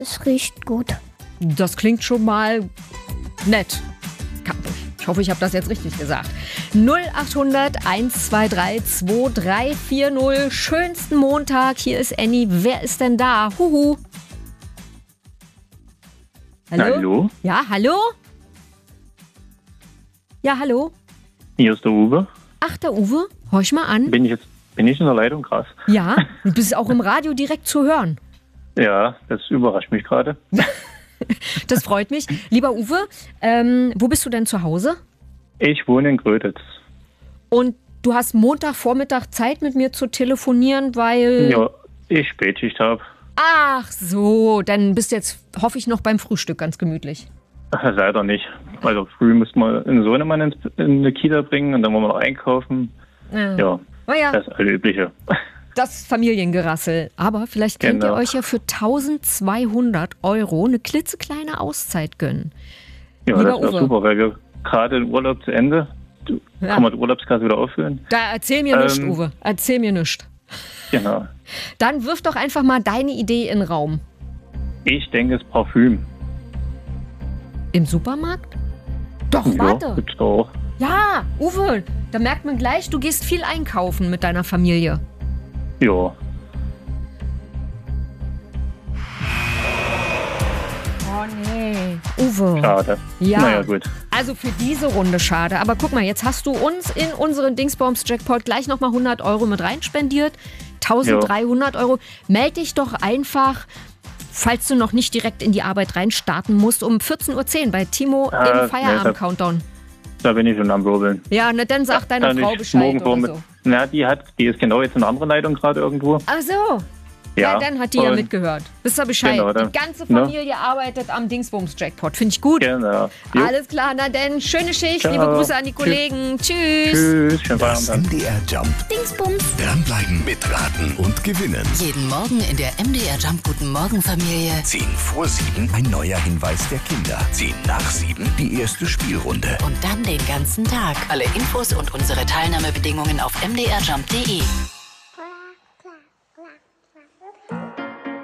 Es riecht gut. Das klingt schon mal nett. Ich hoffe, ich habe das jetzt richtig gesagt. 0800 123 2340. Schönsten Montag. Hier ist Annie. Wer ist denn da? Huhu. Hallo? Hallo? Ja, hallo? Ja, hallo? Hier ist der Uwe. Ach, der Uwe? Horch mal an. Bin ich in der Leitung? Krass. Ja, du bist auch im Radio direkt zu hören. Ja, das überrascht mich gerade. Das freut mich. Lieber Uwe, wo bist du denn zu Hause? Ich wohne in Gröditz. Und du hast Montagvormittag Zeit, mit mir zu telefonieren, weil... Ja, ich Spätschicht habe. Ach so, dann bist du jetzt, hoffe ich, noch beim Frühstück ganz gemütlich. Leider nicht. Also früh müsste man den Sohnemann in die Kita bringen und dann wollen wir noch einkaufen. Ja, Oh ja, das Allübliche. das Familiengerassel. Aber vielleicht könnt ihr euch ja für 1200 € eine klitzekleine Auszeit gönnen. Ja, Lieber das wäre Uwe. super, weil wir gerade den Urlaub zu Ende. Kann man die Urlaubskasse wieder auffüllen? Da erzähl mir nichts, Uwe. Erzähl mir nichts. Genau. Dann wirf doch einfach mal deine Idee in den Raum. Ich denke, es Parfüm. Im Supermarkt? Doch, Ja, warte. gibt's da auch. Ja, Uwe, da merkt man gleich, du gehst viel einkaufen mit deiner Familie. Ja. Oh nee. Uwe. Schade. Ja. Naja, gut. Also für diese Runde schade. Aber guck mal, jetzt hast du uns in unseren Dingsbombs-Jackpot gleich nochmal 100 € mit reinspendiert. 1300 €. Meld dich doch einfach, falls du noch nicht direkt in die Arbeit reinstarten musst, um 14:10 Uhr bei Timo im Feierabend-Countdown. Da bin ich schon am Wirbeln. Ja, na dann sag deiner Kann Frau ich Bescheid morgen oder so. Na, die ist genau jetzt in einer anderen Leitung gerade irgendwo. Ach so. Ja, dann hat die ja mitgehört. Wisst ihr Bescheid? Genau, die ganze Familie arbeitet am Dingsbums-Jackpot. Finde ich gut. Genau. Jo. Alles klar, na denn, schöne Schicht. Ciao. Liebe Grüße an die Kollegen. Tschüss. Tschüss, schönen Das Feierabend. MDR Jump. Dingsbums. Dranbleiben, mitraten und gewinnen. Jeden Morgen in der MDR Jump Guten Morgen Familie. 10 vor 7 ein neuer Hinweis der Kinder. 10 nach 7 die erste Spielrunde. Und dann den ganzen Tag. Alle Infos und unsere Teilnahmebedingungen auf mdrjump.de.